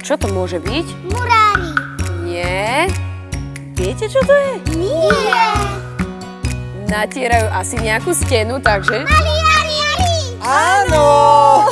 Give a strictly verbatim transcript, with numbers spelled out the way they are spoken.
Čo to môže byť? Murári. Nie. Viete, čo to je? Nie. Natierajú asi nejakú stenu, takže... Maliari. Áno!